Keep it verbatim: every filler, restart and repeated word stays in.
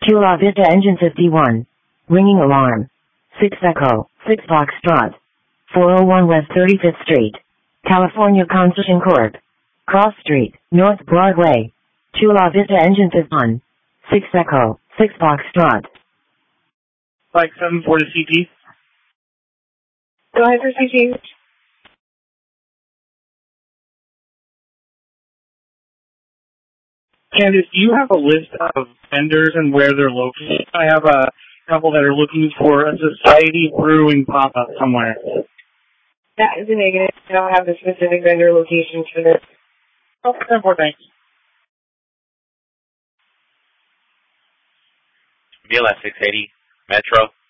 Chula Vista Engine fifty-one. Ringing alarm. six Echo, six Foxtrot. four oh one West thirty-fifth Street. California Construction Corp. Cross Street, North Broadway. Chula Vista Engine fifty-one. six Echo, six Foxtrot. Like seven four to C T. Go ahead for C T. Candace, do you have a list of vendors and where they're located? I have a couple that are looking for a Society Brewing pop-up somewhere. That is a negative. I don't have the specific vendor locations for this. Oh, ten four, thanks. V L S six eighty, Metro.